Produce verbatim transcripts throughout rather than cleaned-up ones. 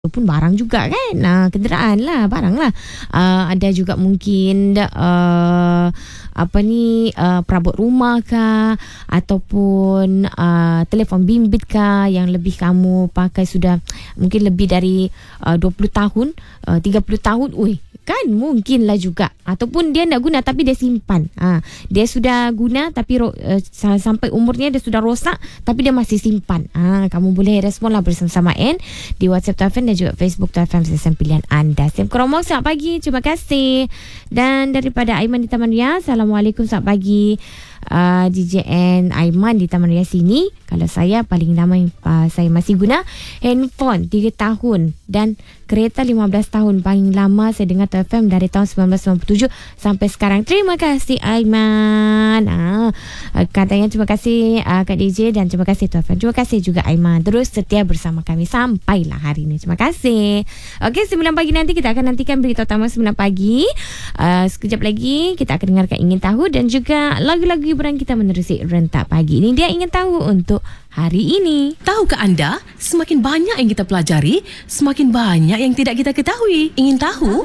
pun barang juga kan, uh, kenderaan lah, barang lah. Uh, ada juga mungkin uh, apa ni uh, perabot rumah kah, ataupun uh, telefon bimbit kah yang lebih kamu pakai sudah mungkin lebih dari uh, dua puluh tahun, uh, tiga puluh tahun. Ui, kan mungkin lah juga. Ataupun dia nak guna tapi dia simpan. Ha, dia sudah guna tapi ro- uh, sampai umurnya dia sudah rosak tapi dia masih simpan. Ha, kamu boleh respon lah bersama-sama N di WhatsApp T F M dan juga Facebook T F M sesama pilihan anda. Sam Kromo, selamat pagi. Terima kasih. Dan daripada Aiman di Taman Ria, Assalamualaikum, selamat pagi. Uh, D J N Aiman di Taman Ria sini. Kalau saya paling lama uh, saya masih guna handphone tiga tahun dan kereta lima belas tahun. Paling lama saya dengar T F M dari tahun sembilan belas sembilan puluh tujuh sampai sekarang. Terima kasih Aiman. uh, Katanya terima kasih uh, Kak D J dan terima kasih T F M. Terima kasih juga Aiman, terus setia bersama kami sampailah hari ini. Terima kasih. Okey, sembilan pagi nanti kita akan nantikan berita utama sembilan pagi. uh, Sekejap lagi kita akan dengarkan Ingin Tahu dan juga lagu-lagu hiburan kita menerusi rentak pagi. Ini dia Ingin Tahu untuk hari ini. Tahukah anda, semakin banyak yang kita pelajari, semakin banyak yang tidak kita ketahui. Ingin tahu?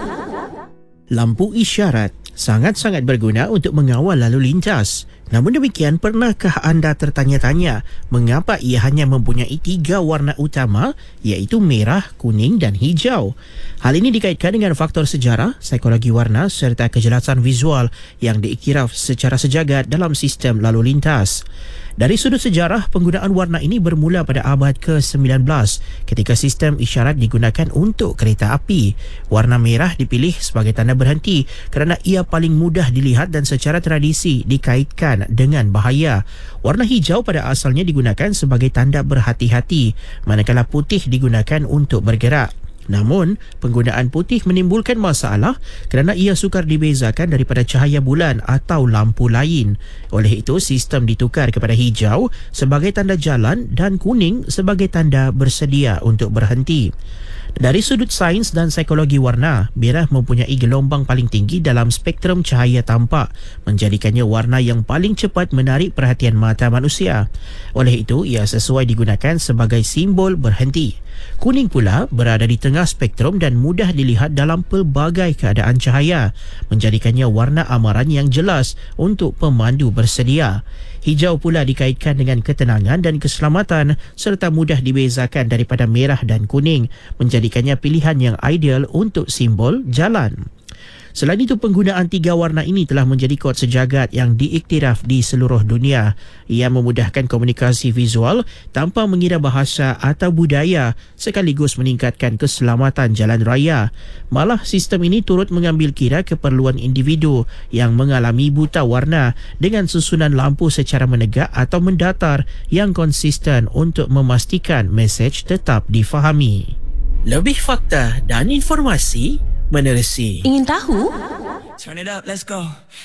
Lampu isyarat sangat-sangat berguna untuk mengawal lalu lintas. Namun demikian, pernahkah anda tertanya-tanya mengapa ia hanya mempunyai tiga warna utama, iaitu merah, kuning dan hijau? Hal ini dikaitkan dengan faktor sejarah, psikologi warna serta kejelasan visual yang diiktiraf secara sejagat dalam sistem lalu lintas. Dari sudut sejarah, penggunaan warna ini bermula pada abad ke sembilan belas ketika sistem isyarat digunakan untuk kereta api. Warna merah dipilih sebagai tanda berhenti kerana ia paling mudah dilihat dan secara tradisi dikaitkan dengan bahaya. Warna hijau pada asalnya digunakan sebagai tanda berhati-hati, manakala putih digunakan untuk bergerak. Namun, penggunaan putih menimbulkan masalah kerana ia sukar dibezakan daripada cahaya bulan atau lampu lain. Oleh itu, sistem ditukar kepada hijau sebagai tanda jalan dan kuning sebagai tanda bersedia untuk berhenti. Dari sudut sains dan psikologi warna, merah mempunyai gelombang paling tinggi dalam spektrum cahaya tampak, menjadikannya warna yang paling cepat menarik perhatian mata manusia. Oleh itu, ia sesuai digunakan sebagai simbol berhenti. Kuning pula berada di tengah spektrum dan mudah dilihat dalam pelbagai keadaan cahaya, menjadikannya warna amaran yang jelas untuk pemandu bersedia. Hijau pula dikaitkan dengan ketenangan dan keselamatan serta mudah dibezakan daripada merah dan kuning, menjadikannya pilihan yang ideal untuk simbol jalan. Selain itu, penggunaan tiga warna ini telah menjadi kod sejagat yang diiktiraf di seluruh dunia. Ia memudahkan komunikasi visual tanpa mengira bahasa atau budaya, sekaligus meningkatkan keselamatan jalan raya. Malah, sistem ini turut mengambil kira keperluan individu yang mengalami buta warna dengan susunan lampu secara menegak atau mendatar yang konsisten untuk memastikan mesej tetap difahami. Lebih fakta dan informasi menerusi Ingin tahu? Turn it up, let's go.